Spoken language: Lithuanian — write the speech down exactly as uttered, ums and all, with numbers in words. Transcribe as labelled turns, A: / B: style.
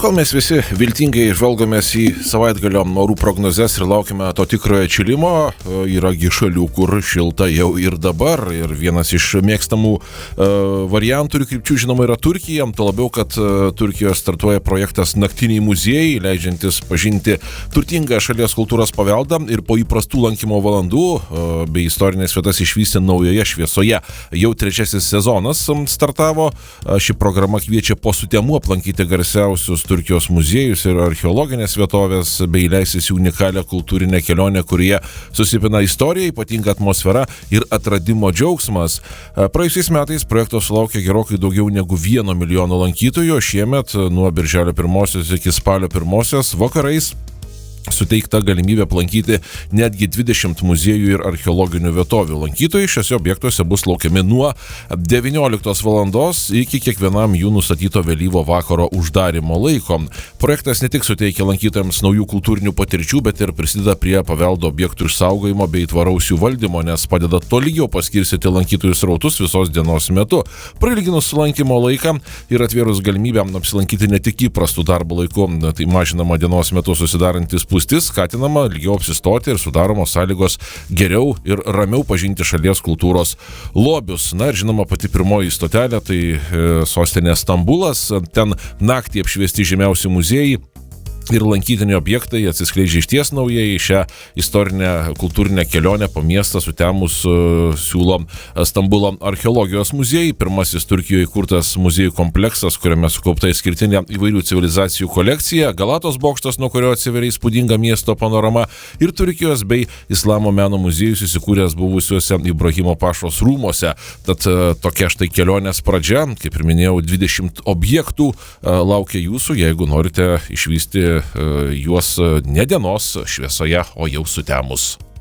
A: Kol mes visi viltingai žvalgomės į savaitgalio orų prognozes ir laukime to tikrojo atšilimo, yragi šalių, kur šilta jau ir dabar. Ir vienas iš mėgstamų uh, variantų ir krypčių, žinoma, yra Turkija. Tuo labiau, kad uh, Turkijoje startuoja projektas Naktiniai muziejai, leidžiantis pažinti turtingą šalies kultūros paveldą ir po įprastų lankymo valandų uh, bei istorinės vietas išvysti naujoje šviesoje. Jau trečiasis sezonas startavo. Uh, ši programa kviečia po sutemų aplankyti garsiausius Turkijos muziejus ir archeologinės vietovės bei leisis į unikalią kultūrinę kelionę, kurie susipina istorija, ypatinga atmosfera ir atradimo džiaugsmas. Praėjusiais metais projektas sulaukė gerokai daugiau negu vieno milijono lankytojų, šiemet nuo birželio pirmosios iki spalio pirmosios vakarais suteikta galimybė aplankyti netgi dvidešimt muziejų ir archeologinių vietovių. Lankytojai šiuose objektuose bus laukiami nuo devynioliktos valandos iki kiekvienam jų nustatyto vėlyvo vakaro uždarimo laiko. Projektas ne tik suteikia lankytojams naujų kultūrinių patirčių, bet ir prisideda prie paveldo objektų išsaugojimo bei tvaraus jų valdymo, nes padeda tolygiau paskirstyti lankytojų srautus visos dienos metu. Prailginus lankymo laiką ir atvėrus galimybę apsilankyti ne tik įprastų darbo laiku, tai mažinama dienos metu susidarantis spūstis, skatinama ilgiau apsistoti ir sudaromos sąlygos geriau ir ramiau pažinti šalies kultūros lobius. Na ir žinoma, pati pirmoji stotelė tai e, sostinė Stambulas. Ten naktį apšviesti žymiausi muziejai ir lankytiniai objektai atsiskleidžia išties naujai. Šią istorinę kultūrinę kelionę po miestą sutemus uh, siūlo Stambulo archeologijos muziejai. Pirmasis Turkijoje įkurtas muziejų kompleksas, kuriame sukaupta išskirtinė įvairių civilizacijų kolekcija, Galatos bokštas, nuo kurio atsiveria įspūdinga miesto panorama, ir Turkijos bei islamo meno muziejus įsikūręs buvusiuose Ibrahimo pašos rūmuose. Tad uh, tokia štai kelionės pradžia, kaip ir minėjau, dvidešimt objektų uh, laukia jūsų, jeigu norite išvysti juos ne dienos šviesoje, o jau sutemus.